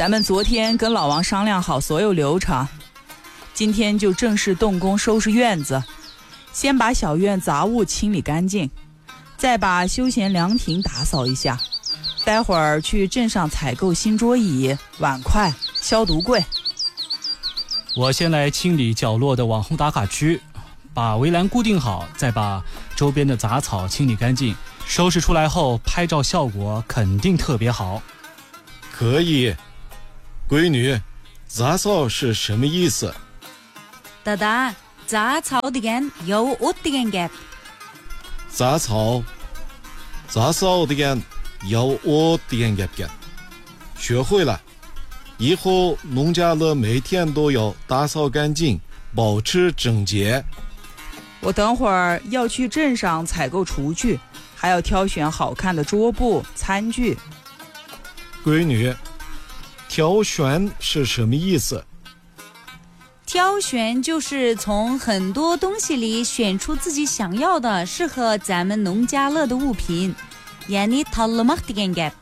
咱们昨天跟老王商量好所有流程，今天就正式动工收拾院子。先把小院杂物清理干净，再把休闲凉亭打扫一下。待会儿去镇上采购新桌椅、碗筷、消毒柜。 我先来清理角落的网红打卡区，把围栏固定好，再把周边的杂草清理干净。收拾出来后，拍照效果肯定特别好。 可以。闺女，杂草是什么意思？ 大大，杂草degan有옷 degan gap。 杂草degan有옷 degan gap。学会了，以后农家乐每天都要打扫干净，保持整洁。 我等会儿要去镇上采购厨具，还要挑选好看的桌布、餐具。 闺女，挑选是什么意思？ 挑选就是从很多东西里选出自己想要的适合咱们农家乐的物品。يعني طلمك degan gap。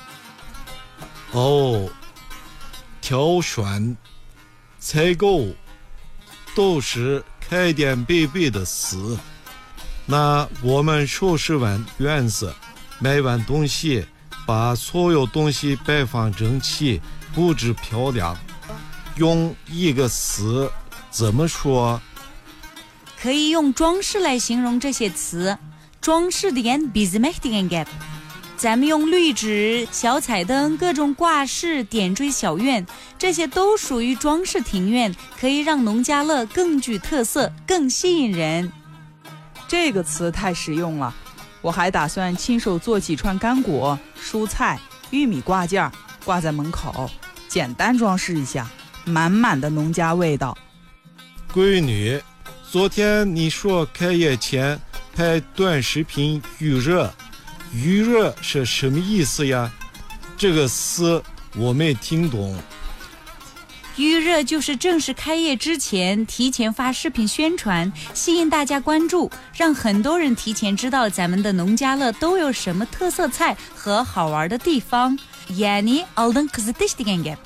哦，挑选、采购都是开店必备的词。那我们收拾完院子，买完东西，把所有东西摆放整齐，布置漂亮，用一个词怎么说？ 可以用装饰来形容这些词。装饰degan bizmek degan gap。咱们用绿植、小彩灯、各种挂饰点缀小院，这些都属于装饰庭院，可以让农家乐更具特色，更吸引人。 这个词太实用了，我还打算亲手做几串干果、蔬菜、玉米挂件，挂在门口，简单装饰一下，满满的农家味道。 闺女，昨天你说开业前拍短视频预热是什么意思呀？这个词我没听懂。 预热就是正式开业之前提前发视频宣传，吸引大家关注，让很多人提前知道咱们的农家乐都有什么特色菜和好玩的地方。يعني алдын кызытыш degan gap。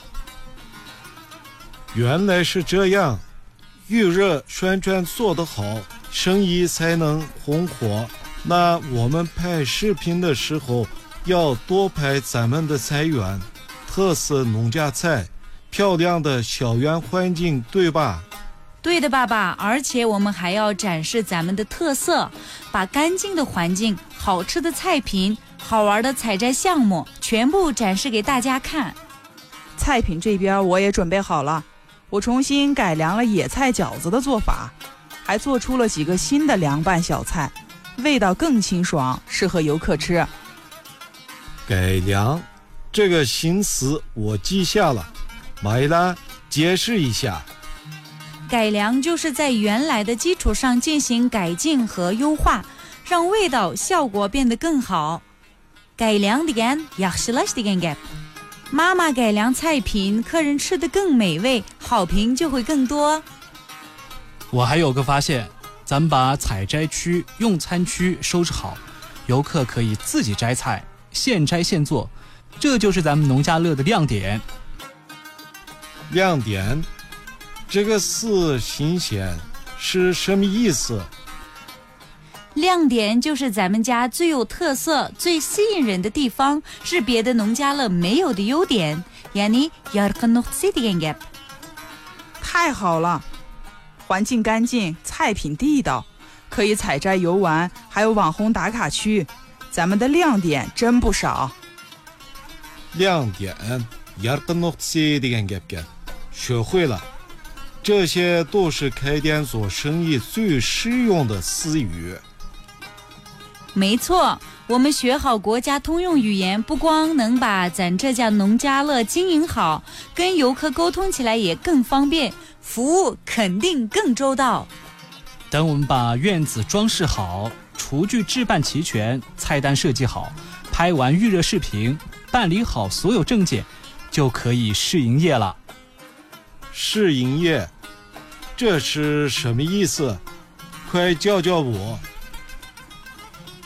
原来是这样，预热宣传做得好，生意才能红火。那我们拍视频的时候要多拍咱们的菜园，特色农家菜，漂亮的校园环境，对吧？ 对的，爸爸。而且我们还要展示咱们的特色，把干净的环境、好吃的菜品、好玩的采摘项目全部展示给大家看。 菜品这边我也准备好了，我重新改良了野菜饺子的做法，还做出了几个新的凉拌小菜，味道更清爽，适合游客吃。 改良这个新词我记下了，玛伊拉解释一下。 改良就是在原来的基础上进行改进和优化，让味道效果变得更好。改良degan yaxshilash degan gap。妈妈改良菜品，客人吃得更美味，好评就会更多。 我还有个发现，咱们把采摘区、用餐区收拾好，游客可以自己摘菜，现摘现做，这就是咱们农家乐的亮点。 亮点这个词新鲜是什么意思？ 亮点就是咱们家最有特色、最吸引人的地方，是别的农家乐没有的优点。يعني яркий нөхцөл degan gap。 太好了，环境干净，菜品地道，可以采摘游玩，还有网红打卡区，咱们的亮点真不少。 亮点яркий нөхцөл degan gap。学会了，这些都是开店做生意最实用的词语。 没错，我们学好国家通用语言，不光能把咱这家农家乐经营好，跟游客沟通起来也更方便，服务肯定更周到。 等我们把院子装饰好，厨具置办齐全，菜单设计好，拍完预热视频，办理好所有证件，就可以试营业了。 试营业，这是什么意思？快教教我。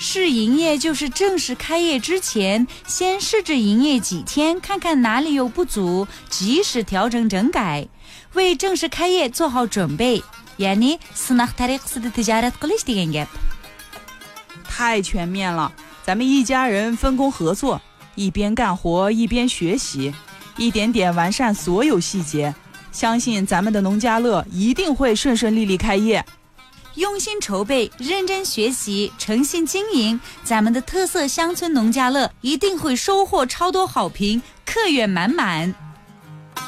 试营业就是正式开业之前，先试着营业几天，看看哪里有不足，及时调整整改，为正式开业做好准备。يعني صناعة طريقة التجارة قليش degan gap。 太全面了，咱们一家人分工合作，一边干活一边学习，一点点完善所有细节，相信咱们的农家乐一定会顺顺利利开业。 用心筹备，认真学习，诚信经营，咱们的特色乡村农家乐一定会收获超多好评，客源满满。